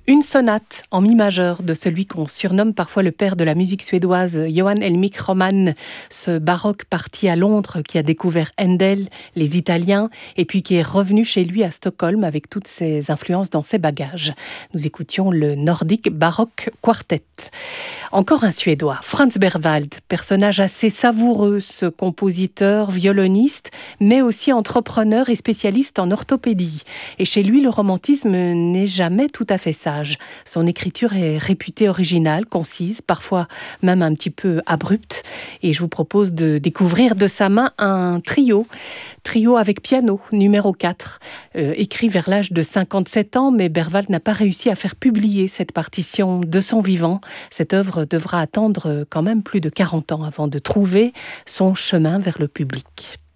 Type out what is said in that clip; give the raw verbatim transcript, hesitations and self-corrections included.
Une sonate en mi majeur de celui qu'on surnomme parfois le père de la musique suédoise, Johan Helmich Roman, ce baroque parti à Londres qui a découvert Handel, les Italiens, et puis qui est revenu chez lui à Stockholm avec toutes ses influences dans ses bagages. Nous écoutions le Nordic Baroque Quartet. Encore un Suédois, Franz Berwald, personnage assez savoureux, ce compositeur, violoniste, mais aussi entrepreneur et spécialiste en orthopédie. Et chez lui, le romantisme n'est jamais tout à fait sage. Son écriture est réputée originale, concise, parfois même un petit peu abrupte. Et je vous propose de découvrir de sa main un trio, trio avec piano, numéro quatre, euh, écrit vers l'âge de cinquante-sept ans, mais Berwald n'a pas réussi à faire publier cette partition de son vivant. Cette œuvre devra attendre quand même plus de quarante ans avant de trouver son chemin vers le public.